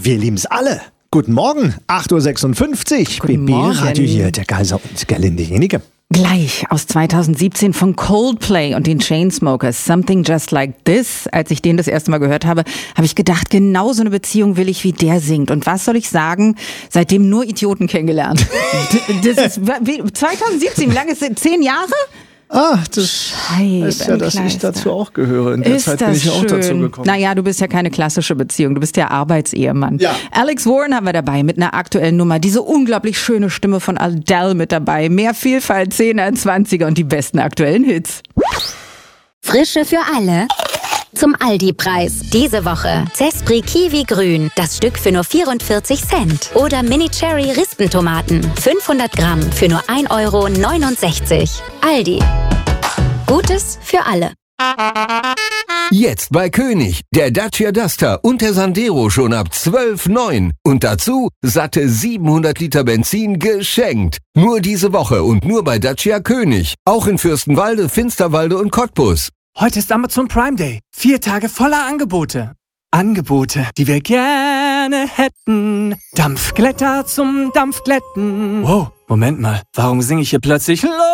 Wir lieben's alle. Guten Morgen, 8.56 Uhr. Guten Morgen. BB-Radio hier, der Geiser und Gerlinde-jenige. Gleich aus 2017 von Coldplay und den Chainsmokers, Something Just Like This. Als ich den das erste Mal gehört habe, habe ich gedacht, genau so eine Beziehung will ich, wie der singt. Und was soll ich sagen? Seitdem nur Idioten kennengelernt. Das ist 2017, wie lange ist es? 10 Jahre? Das ist ja, dass ich dazu auch gehöre. In der Zeit bin ich ja auch dazu gekommen. Naja, du bist ja keine klassische Beziehung, du bist ja Arbeitsehemann. Ja. Alex Warren haben wir dabei mit einer aktuellen Nummer. Diese unglaublich schöne Stimme von Adele mit dabei. Mehr Vielfalt, 10er, 20er und die besten aktuellen Hits. Frische für alle. Zum Aldi-Preis. Diese Woche Zespri Kiwi Grün, das Stück für nur 44 Cent. Oder Mini Cherry Rispentomaten, 500 Gramm für nur 1,69 €. Aldi. Gutes für alle. Jetzt bei König, der Dacia Duster und der Sandero schon ab 12,9. Und dazu satte 700 Liter Benzin geschenkt. Nur diese Woche und nur bei Dacia König. Auch in Fürstenwalde, Finsterwalde und Cottbus. Heute ist Amazon Prime Day. 4 Tage voller Angebote. Angebote, die wir gerne hätten. Dampfglätter zum Dampfglätten. Wow, Moment mal. Warum singe ich hier plötzlich